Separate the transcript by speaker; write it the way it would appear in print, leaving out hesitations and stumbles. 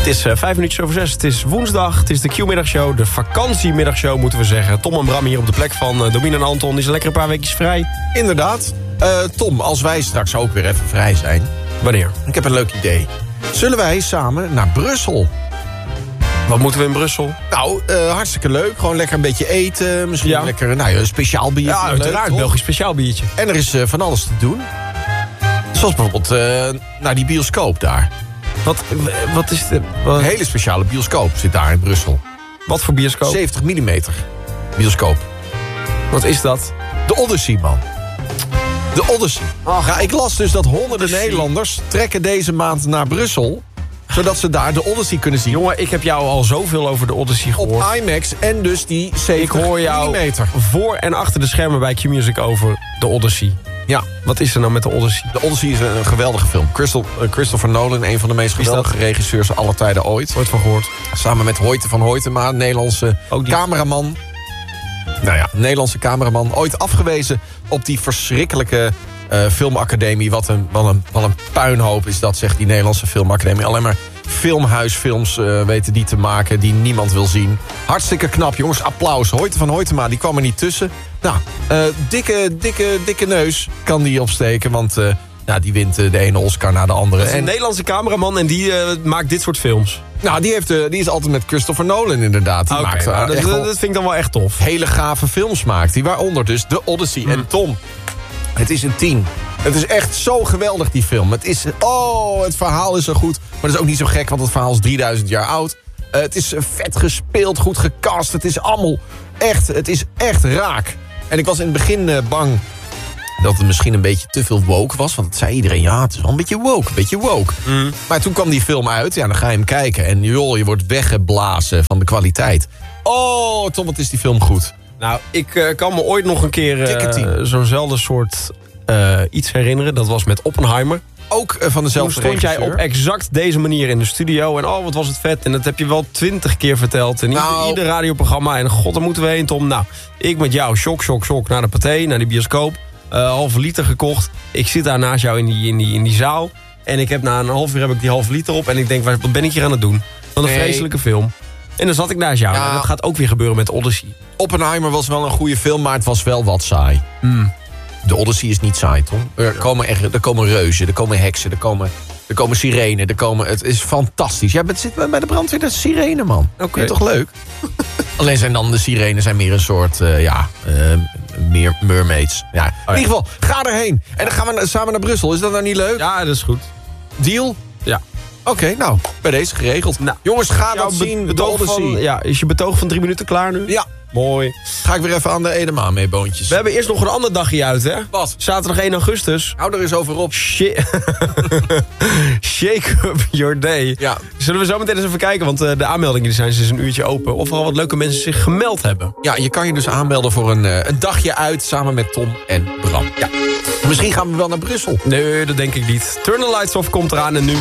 Speaker 1: is 5 minuutjes over 6. Het is woensdag. Het is de Q-middagshow. De vakantiemiddagshow moeten we zeggen. Tom en Bram hier op de plek van Domien en Anton. Die zijn lekker een paar weekjes vrij.
Speaker 2: Inderdaad. Tom, als wij straks ook weer even vrij zijn.
Speaker 1: Wanneer?
Speaker 2: Ik heb een leuk idee. Zullen wij samen naar Brussel?
Speaker 1: Wat moeten we in Brussel?
Speaker 2: Nou, hartstikke leuk. Gewoon lekker een beetje eten. Misschien lekker een speciaal biertje.
Speaker 1: Ja, uiteraard. Belgisch speciaal biertje.
Speaker 2: En er is van alles te doen. Zoals bijvoorbeeld naar die bioscoop daar.
Speaker 1: Wat is de...
Speaker 2: Een hele speciale bioscoop zit daar in Brussel.
Speaker 1: Wat voor bioscoop?
Speaker 2: 70 mm bioscoop.
Speaker 1: Wat is dat?
Speaker 2: De Odyssey, man. De Odyssey. Ja, ik las dus dat honderden Nederlanders trekken deze maand naar Brussel, zodat ze daar de Odyssey kunnen zien.
Speaker 1: Jongen, ik heb jou al zoveel over de Odyssey gehoord.
Speaker 2: Op IMAX en dus die 70 mm.
Speaker 1: Ik hoor jou voor en achter de schermen bij Q-Music over de Odyssey.
Speaker 2: Ja.
Speaker 1: Wat is er nou met de Odyssey?
Speaker 2: De Odyssey is een geweldige film. Christopher Nolan, een van de meest geweldige regisseurs aller tijden ooit.
Speaker 1: Ooit van gehoord.
Speaker 2: Samen met Hoyte van Hoytema, Nederlandse cameraman. Nou ja, Nederlandse cameraman. Ooit afgewezen op die verschrikkelijke filmacademie. Wat een puinhoop is dat, zegt die Nederlandse filmacademie. Alleen maar filmhuisfilms weten die te maken die niemand wil zien. Hartstikke knap, jongens. Applaus. Hoyte van Hoytema, die kwam er niet tussen. Nou, dikke neus kan die opsteken, want die wint de ene Oscar na de andere.
Speaker 1: Dat is een Nederlandse cameraman en die maakt dit soort films.
Speaker 2: Nou, die is altijd met Christopher Nolan inderdaad. Die maakt
Speaker 1: dat vind ik dan wel echt tof.
Speaker 2: Hele gave films maakt hij, waaronder dus de Odyssey. En Tom, het is een 10. Het is echt zo geweldig, die film. Het verhaal is zo goed. Maar dat is ook niet zo gek, want het verhaal is 3000 jaar oud. Het is vet gespeeld, goed gecast. Het is allemaal het is echt raak. En ik was in het begin bang dat het misschien een beetje te veel woke was. Want het zei iedereen, ja, het is wel een beetje woke. Maar toen kwam die film uit, ja, dan ga je hem kijken. En joh, je wordt weggeblazen van de kwaliteit. Oh, Tom, wat is die film goed.
Speaker 1: Nou, ik kan me ooit nog een keer zo'nzelfde soort iets herinneren. Dat was met Oppenheimer.
Speaker 2: Ook van dezelfde
Speaker 1: regisseur. Toen stond jij op exact deze manier in de studio. En wat was het vet. En dat heb je wel 20 keer verteld. En ieder radioprogramma. En god, daar moeten we heen, Tom. Nou, ik met jou, shock, naar de pathé, naar de bioscoop. Halve liter gekocht. Ik zit daar naast jou in die zaal. En ik heb na een half uur heb ik die halve liter op. En ik denk, wat ben ik hier aan het doen? Wat een vreselijke film. En dan zat ik naast jou. En dat gaat ook weer gebeuren met Odyssey.
Speaker 2: Oppenheimer was wel een goede film, maar het was wel wat saai. De Odyssey is niet saai, Tom. Er komen reuzen, er komen heksen, er komen sirenen. Het is fantastisch. Jij zit bij de brandweer, dat is sirene, man. Okay. Toch leuk? Alleen zijn dan de sirenen meer een soort, meer mermaids. Ja. In ieder geval, ga erheen. En dan gaan we samen naar Brussel. Is dat nou niet leuk?
Speaker 1: Ja, dat is goed.
Speaker 2: Deal?
Speaker 1: Ja.
Speaker 2: Oké, nou, bij deze geregeld. Nou, jongens, ga dat zien. De Odyssey.
Speaker 1: Is je betoog van 3 minuten klaar nu?
Speaker 2: Ja.
Speaker 1: Mooi.
Speaker 2: Ga ik weer even aan de Edema mee, boontjes.
Speaker 1: We hebben eerst nog een ander dagje uit, hè?
Speaker 2: Wat?
Speaker 1: Zaterdag 1 augustus.
Speaker 2: Hou er eens over op.
Speaker 1: Shake up your day.
Speaker 2: Ja.
Speaker 1: Zullen we zo meteen eens even kijken, want de aanmeldingen zijn sinds een uurtje open. Of al wat leuke mensen zich gemeld hebben.
Speaker 2: Ja, je kan je dus aanmelden voor een dagje uit samen met Tom en Bram. Ja. Misschien gaan we wel naar Brussel.
Speaker 1: Nee, dat denk ik niet. Turn the Lights Off komt eraan en nu